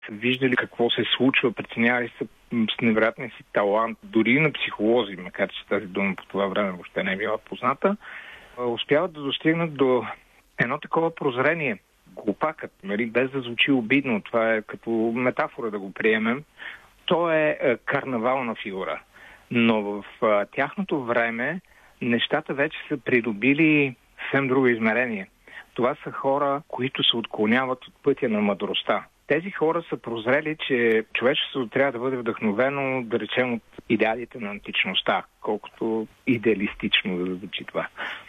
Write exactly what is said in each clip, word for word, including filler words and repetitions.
са виждали какво се случва, преценявали са с невероятния си талант, дори на психолози, макар че тази дума по това време въобще не е била позната, успяват да достигнат до едно такова прозрение. Глупакът, нали, без да звучи обидно, това е като метафора да го приемем, то е карнавална фигура. Но в а, тяхното време нещата вече са придобили съвсем друго измерение. Това са хора, които се отклоняват от пътя на мъдростта. Тези хора са прозрели, че човечеството трябва да бъде вдъхновено, да речем, от идеалите на античността, колкото идеалистично да звучи това.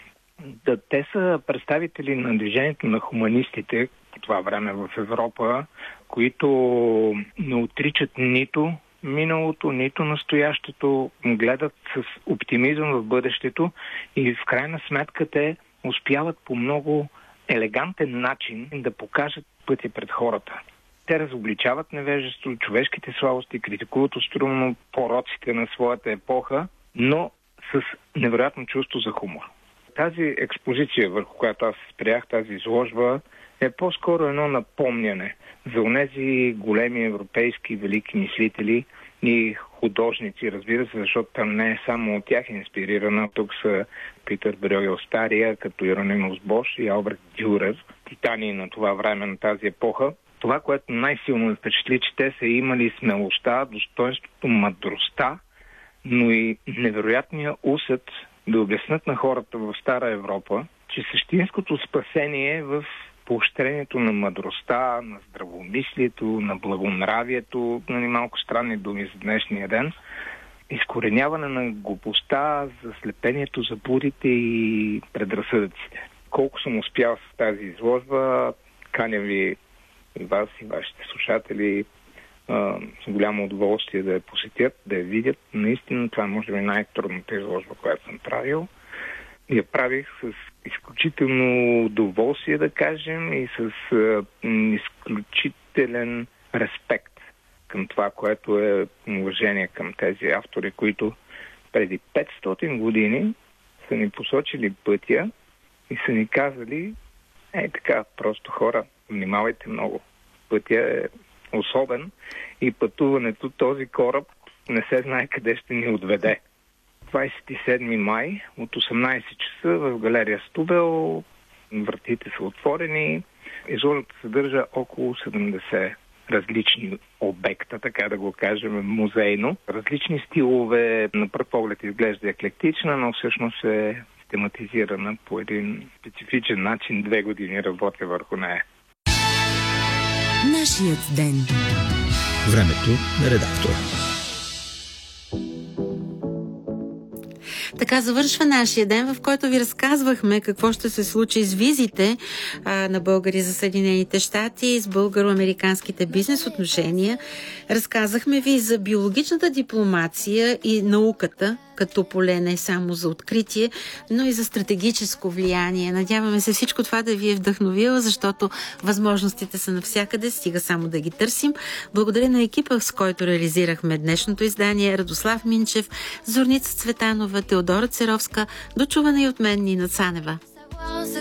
Да, те са представители на движението на хуманистите по това време в Европа, които не отричат нито миналото, нито настоящето, гледат с оптимизъм в бъдещето и в крайна сметка те успяват по много елегантен начин да покажат пътя пред хората. Те разобличават невежество, човешките слабости, критикуват остроумно пороците на своята епоха, но с невероятно чувство за хумор. Тази експозиция, върху която аз спрях, тази изложба, е по-скоро едно напомняне за онези големи европейски велики мислители и художници, разбира се, защото там не е само от тях инспирирана. Тук са Питър Брюгел Стария, като Иеронимус Бош и Албрехт Дюрер, титани на това време, на тази епоха. Това, което най-силно ме впечатли, че те са имали смелостта, достоинството, мъдростта, но и невероятния усет да обяснат на хората в Стара Европа, че същинското спасение е в поощрението на мъдростта, на здравомислието, на благонравието, на малко странни думи за днешния ден, изкореняване на глупостта, заслепението, заблудите и предразсъдъците. Колко съм успял с тази изложба, каня ви и вас, и вашите слушатели а, с голямо удоволствие да я посетят, да я видят. Наистина това е може би най-трудната изложба, която съм правил. Я правих с изключително удоволствие, да кажем, и с а, изключителен респект към това, което е уважение към тези автори, които преди петстотин години са ни посочили пътя и са ни казали: е така, просто хора, внимавайте много. Пътя е особен и пътуването, този кораб не се знае къде ще ни отведе. двадесет и седми май от осемнадесет часа в галерия Стубел. Вратите са отворени. Изложбата съдържа около седемдесет различни обекта, така да го кажем, музейно. Различни стилове, на пръв поглед изглежда еклектична, но всъщност е тематизирана по един специфичен начин. Две години работя върху нея. Нашият ден. Времето на редактора. Така завършва нашия ден, в който ви разказвахме какво ще се случи с визите а, на българи за Съединените щати, с българо-американските бизнес отношения. Разказахме ви за биологичната дипломация и науката, като поле не само за откритие, но и за стратегическо влияние. Надяваме се всичко това да ви е вдъхновило, защото възможностите са навсякъде, стига само да ги търсим. Благодаря на екипа, с който реализирахме днешното издание: Радослав Минчев, Зорница Цветанова, Теодора Церовска. До чуване и от мен, Нина Цанева.